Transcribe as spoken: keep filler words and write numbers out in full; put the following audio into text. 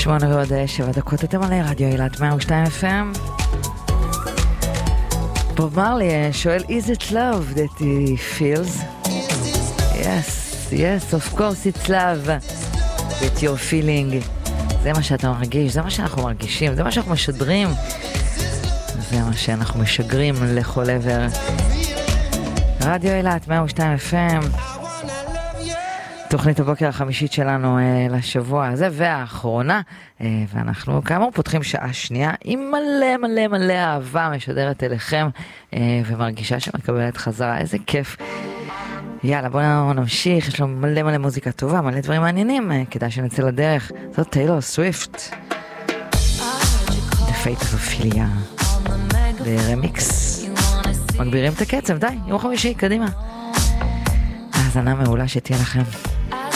שמונה ועוד שבע דקות, אתם עלי רדיו אילת מאה ושתיים אף אם. בוב מרלי שואל, is it love that he feels? Yes, yes, of course it's love that you're feeling. זה מה שאתה מרגיש, זה מה שאנחנו מרגישים, זה מה שאנחנו משדרים, זה מה שאנחנו משגרים לכל עבר. רדיו אילת מאה ושתיים אף אם, תוכנית הבוקר החמישית שלנו אה, לשבוע הזה והאחרונה, אה, ואנחנו כאמור פותחים שעה שנייה עם מלא מלא מלא אהבה משדרת אליכם, אה, ומרגישה שמקבלת חזרה. איזה כיף. יאללה, בואו נמשיך, יש לו מלא מלא מוזיקה טובה, מלא דברים מעניינים, אה, כדאי שנצא לדרך. זאת טיילור סוויפט, The Fate of Ophelia, ברמיקס. מגבירים את הקצב, די, יום חמישי, קדימה. האזנה מעולה שתהיה לכם.